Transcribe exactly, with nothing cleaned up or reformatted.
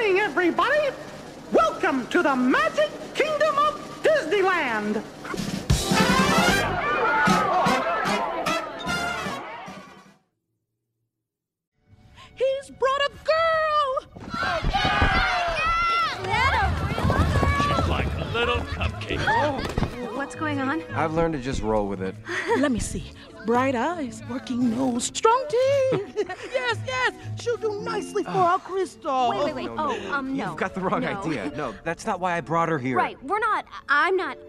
evening, everybody. Welcome to the Magic Kingdom of Disneyland. He's brought a girl! Oh, yeah! Yeah! She's like a little cupcake. Oh. What's going on? I've learned to just roll with it. Let me see. Bright eyes, working nose, strong teeth. Yes, yes. She'll do nicely for our Crystal. Wait, wait, wait. No, no, oh, um, no. You've got the wrong no. idea. No, that's not why I brought her here. Right, we're not. I'm not.